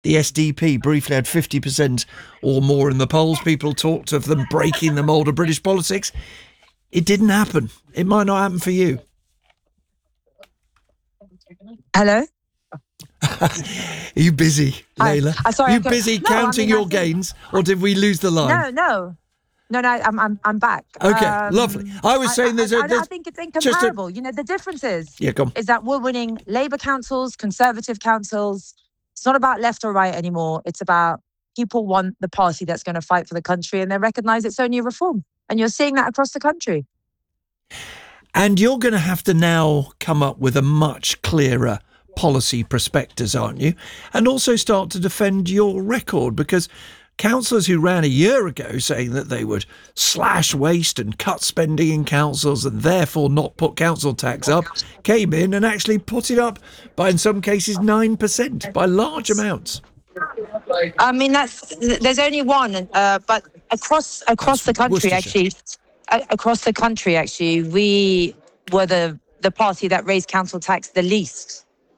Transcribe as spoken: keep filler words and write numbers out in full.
The S D P briefly had fifty percent or more in the polls. People talked of them breaking the mould of British politics. It didn't happen. It might not happen for you. Hello? Are you busy, Layla? I, sorry, Are you got, busy no, counting I mean, your I think, gains, or did we lose the line? No, no. No, no, I'm I'm I'm back. Okay, um, lovely. I was saying there's I, a... I, There's I think it's just a incomparable. You know, the difference is, yeah, go on. is that we're winning Labour councils, Conservative councils. It's not about left or right anymore. It's about people want the party that's going to fight for the country, and they recognise it's only a reform. And you're seeing that across the country. And you're going to have to now come up with a much clearer policy prospectus, aren't you? And also start to defend your record, because councillors who ran a year ago saying that they would slash waste and cut spending in councils and therefore not put council tax up came in and actually put it up by, in some cases, nine percent, by large amounts. I mean, that's there's only one, uh, but across across That's the country, actually, uh, across the country, actually, we were the the party that raised council tax the least.